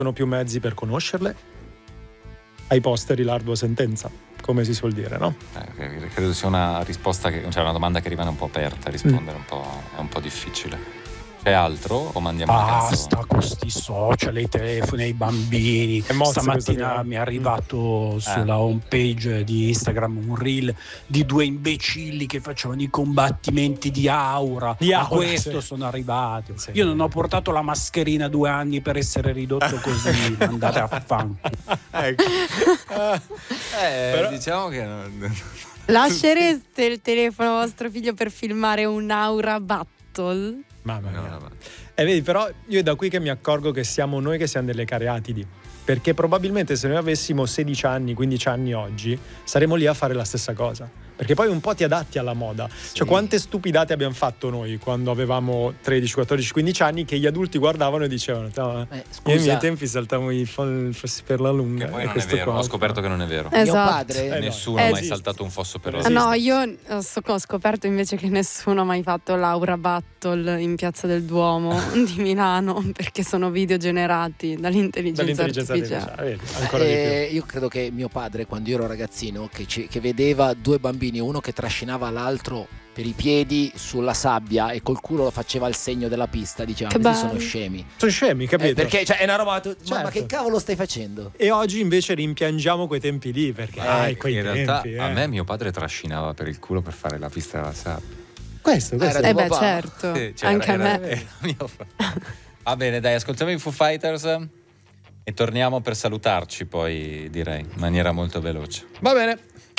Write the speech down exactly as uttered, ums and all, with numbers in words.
sono più mezzi per conoscerle? Ai posteri l'ardua sentenza, come si suol dire, no? Eh, credo sia una risposta che, cioè una domanda che rimane un po' aperta, rispondere mm. un po', è un po' difficile. C'è altro o mandiamo una canzone? Basta con sti social, i telefoni, i bambini. Stamattina mi è arrivato mm. sulla home page di Instagram un reel di due imbecilli che facevano i combattimenti di aura. Di aura, a questo sì. sono arrivati. Sì. Io non ho portato la mascherina due anni per essere ridotto così. Andate a fanculo. Ecco. eh, Però... diciamo che non... Lascereste il telefono a vostro figlio per filmare un aura battle? Mamma mia. No, e vedi, però io è da qui che mi accorgo che siamo noi che siamo delle cariatidi, perché probabilmente se noi avessimo sedici anni, quindici anni oggi saremmo lì a fare la stessa cosa, perché poi un po' ti adatti alla moda. Sì. Cioè quante stupidate abbiamo fatto noi quando avevamo tredici, quattordici, quindici anni che gli adulti guardavano e dicevano no, eh, io ai miei tempi saltavamo i fossi per la lunga. Che poi non è vero, ho scoperto che non è vero. Esatto. Mio padre eh, nessuno no. ha mai Esiste. saltato un fosso per la ah, no, io ho scoperto invece che nessuno ha mai fatto l'Aura Battle in Piazza del Duomo di Milano, perché sono video generati dall'intelligenza, dall'intelligenza artificiale. artificiale. Vedi, ancora eh, di più. Io credo che mio padre, quando io ero ragazzino, che, ci, che vedeva due bambini, uno che trascinava l'altro per i piedi sulla sabbia e col culo faceva il segno della pista, diceva questi sono scemi. Sono scemi, capito? Eh, perché cioè, è una roba, tu, certo. ma che cavolo stai facendo? E oggi invece rimpiangiamo quei tempi lì, perché eh, quei in tempi, realtà eh. a me mio padre trascinava per il culo per fare la pista della sabbia. Questo, questo. Era Eh beh, papà. certo, Sì, cioè, anche era, a me. era mio Va bene, dai, ascoltiamo i Foo Fighters e torniamo per salutarci, poi direi in maniera molto veloce. Va bene.